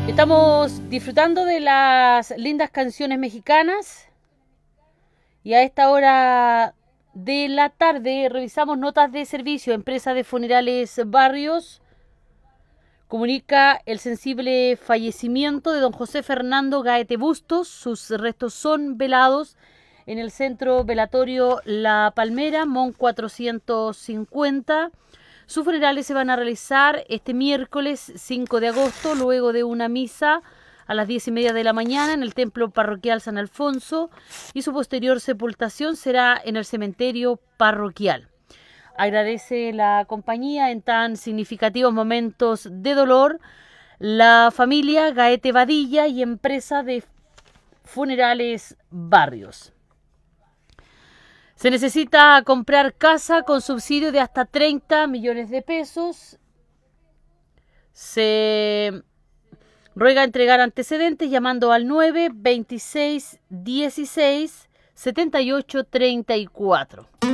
Estamos disfrutando de las lindas canciones mexicanas y a esta hora de la tarde revisamos notas de servicio. Empresa de Funerales Barrios comunica el sensible fallecimiento de don José Fernando Gaete Bustos. Sus restos son velados en el centro velatorio La Palmera, Mon 450. Sus funerales se van a realizar este miércoles 5 de agosto, luego de una misa a las 10:30 de la mañana en el Templo Parroquial San Alfonso, y su posterior sepultación será en el cementerio parroquial. Agradece la compañía en tan significativos momentos de dolor la familia Gaete Badilla y Empresa de Funerales Barrios. Se necesita comprar casa con subsidio de hasta 30 millones de pesos. Se ruega entregar antecedentes llamando al 9 26 16 78 34.